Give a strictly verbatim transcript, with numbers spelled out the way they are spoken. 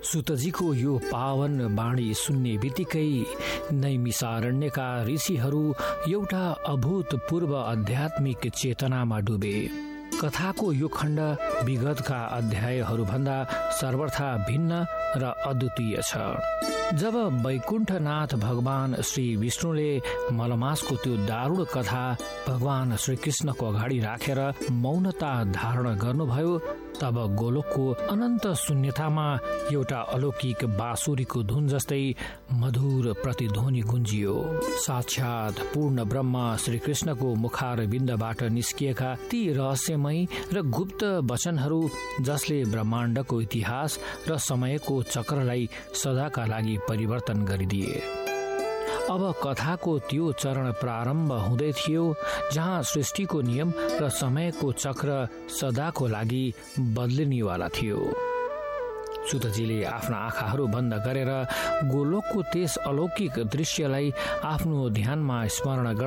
सुतजीको यो पावन बाणी सुन्ने बित्तिकै नैमिषारण्यका ऋषिहरू एउटा अभूतपूर्व आध्यात्मिक चेतनामा डुबे। कथाको यो खण्ड विगतका अध्यायहरूभन्दा सर्वथा भिन्न र अद्वितीय छ। जब वैकुण्ठनाथ भगवान श्री विष्णुले मलमासको त्यो दारुण कथा भगवान श्रीकृष्णको अगाडि राखेर मौनता धारण गर्नुभयो, तब गोलोकको अनन्त शून्यतामा एउटा अलौकिक बाँसुरीको धुन जस्तै मधुर प्रतिध्वनि गुन्जियो। साक्षात पूर्ण ब्रह्म श्रीकृष्णको मुखारविन्दबाट निस्किएका ती रहस्यमय र गुप्त वचनहरू जसले ब्रह्माण्डको इतिहास र समयको चक्रलाई सदाका लागि परिवर्तन गरिदिए। अब कथाको त्यो चरण प्रारम्भ हुँदै थियो जहाँ सृष्टिको नियम र समयको चक्र सदाको लागि बदलिनेवाला थियो। सुतजीले आफ्ना आँखाहरू बन्द गरेर गोलोकको त्यस अलौकिक दृश्यलाई आफ्नो ध्यानमा स्मरण